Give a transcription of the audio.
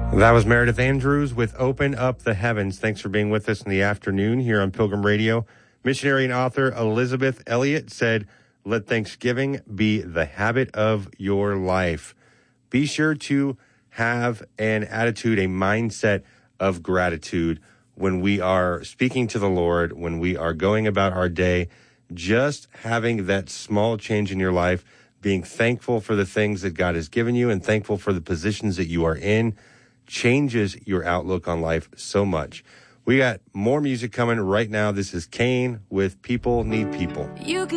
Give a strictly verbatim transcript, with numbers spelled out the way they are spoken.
That was Meredith Andrews with Open Up the Heavens. Thanks for being with us in the afternoon here on Pilgrim Radio. Missionary and author Elizabeth Elliot said, "Let Thanksgiving be the habit of your life." Be sure to have an attitude, a mindset of gratitude when we are speaking to the Lord, when we are going about our day. Just having that small change in your life, being thankful for the things that God has given you and thankful for the positions that you are in, changes your outlook on life so much. We got more music coming right now. This is Kane with People Need People. You